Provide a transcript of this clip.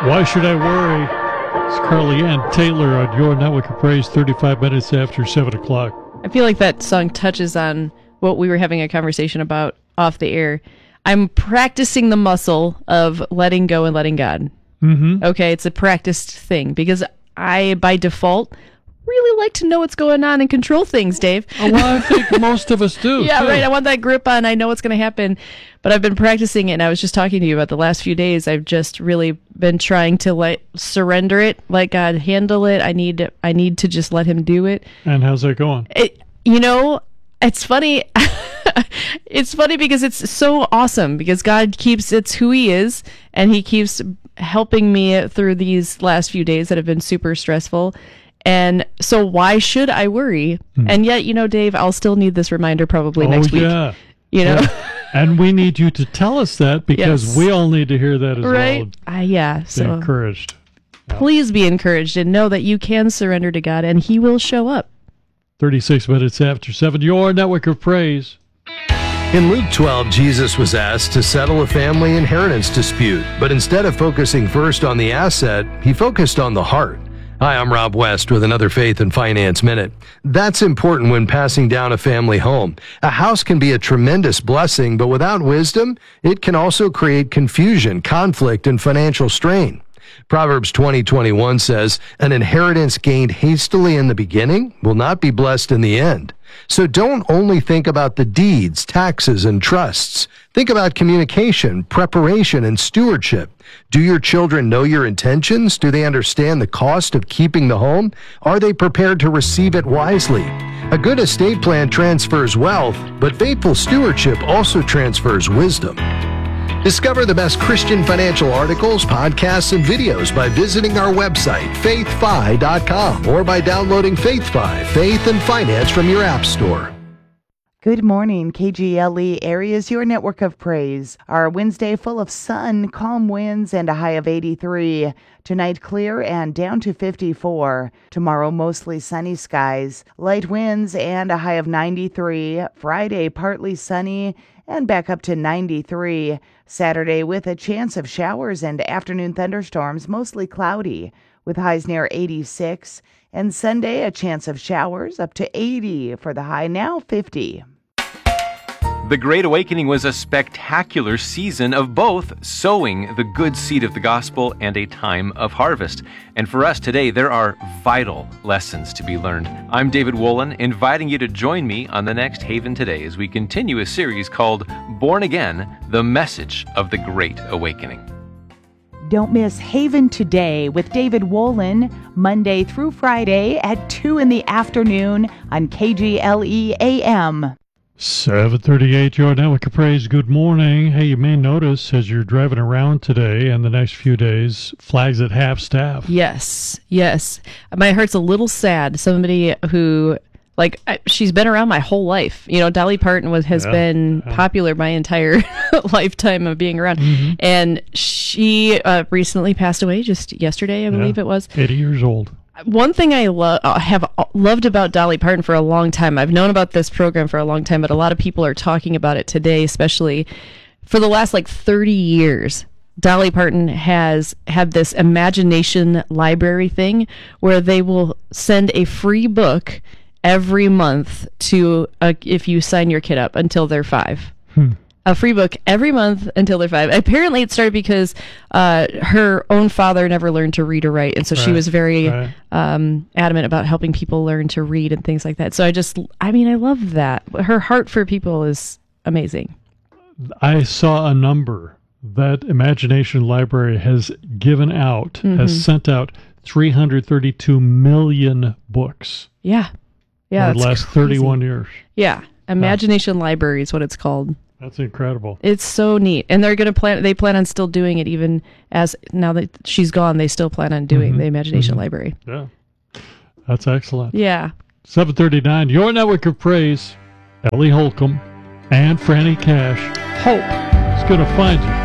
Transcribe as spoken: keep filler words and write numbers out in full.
Why Should I Worry? It's Carly Ann Taylor on your Network of Praise, thirty-five minutes after seven o'clock. I feel like that song touches on what we were having a conversation about off the air. I'm practicing the muscle of letting go and letting God. Mm-hmm. Okay, it's a practiced thing because I, by default, really like to know what's going on and control things, Dave. Oh, well, I think most of us do. Yeah, too. right. I want that grip on. I know what's going to happen, but I've been practicing it. And I was just talking to you about the last few days. I've just really been trying to let surrender it, let God handle it. I need, I need to just let Him do it. And how's that going? It, you know, it's funny. It's funny because it's so awesome because God keeps, it's who He is, and He keeps helping me through these last few days that have been super stressful. And so why should I worry? Hmm. And yet, you know, Dave, I'll still need this reminder probably oh, next week. Yeah. You know? Yeah. And we need you to tell us that because yes. we all need to hear that as right? well. Uh, yeah. Be so encouraged. Yeah. Please be encouraged and know that you can surrender to God and He will show up. thirty-six minutes after seven, your Network of Praise. In Luke twelve, Jesus was asked to settle a family inheritance dispute, but instead of focusing first on the asset, He focused on the heart. Hi, I'm Rob West with another Faith and Finance Minute. That's important when passing down a family home. A house can be a tremendous blessing, but without wisdom, it can also create confusion, conflict, and financial strain. Proverbs twenty twenty-one says, "An inheritance gained hastily in the beginning will not be blessed in the end." So don't only think about the deeds, taxes, and trusts. Think about communication, preparation, and stewardship. Do your children know your intentions? Do they understand the cost of keeping the home? Are they prepared to receive it wisely? A good estate plan transfers wealth, but faithful stewardship also transfers wisdom. Discover the best Christian financial articles, podcasts, and videos by visiting our website, faith fi dot com, or by downloading FaithFi, Faith and Finance from your app store. Good morning, K G L E Areas, your network of praise. Our Wednesday full of sun, calm winds, and a high of eighty-three. Tonight clear and down to fifty-four. Tomorrow mostly sunny skies, light winds, and a high of ninety-three. Friday partly sunny and back up to ninety-three. Saturday with a chance of showers and afternoon thunderstorms, mostly cloudy, with highs near eighty-six. And Sunday, a chance of showers up to eighty for the high, now fifty. The Great Awakening was a spectacular season of both sowing the good seed of the gospel and a time of harvest. And for us today, there are vital lessons to be learned. I'm David Wolin, inviting you to join me on the next Haven Today as we continue a series called Born Again, the Message of the Great Awakening. Don't miss Haven Today with David Wolin, Monday through Friday at two in the afternoon on K G L E A M. seven thirty-eight, your Network of Praise. Good morning. Hey, you may notice as you're driving around today and the next few days, flags at half staff. Yes, yes. My heart's a little sad. Somebody who, like, I, she's been around my whole life. You know, Dolly Parton was has Yeah, been yeah. popular my entire lifetime of being around. Mm-hmm. And she uh, recently passed away just yesterday, I believe Yeah, it was. eighty years old. One thing I lo- have loved about Dolly Parton for a long time, I've known about this program for a long time, but a lot of people are talking about it today, especially for the last like thirty years. Dolly Parton has had this imagination library thing where they will send a free book every month to uh, if you sign your kid up until they're five. Hmm. A free book every month until they're five. Apparently, it started because uh, her own father never learned to read or write, and so she Right, was very right. um, adamant about helping people learn to read and things like that. So I just, I mean, I love that. Her heart for people is amazing. I saw a number that Imagination Library has given out, Mm-hmm. has sent out three hundred thirty-two million books Yeah, yeah. in the that's last crazy. thirty-one years. Yeah, Imagination Library is what it's called. That's incredible. It's so neat, and they're gonna plan. They plan on still doing it even as now that she's gone. They still plan on doing Mhm, the Imagination mhm. Library. Yeah, that's excellent. Yeah. seven thirty-nine, your Network of Praise. Ellie Holcomb and Franny Cash. Hope is going to find you.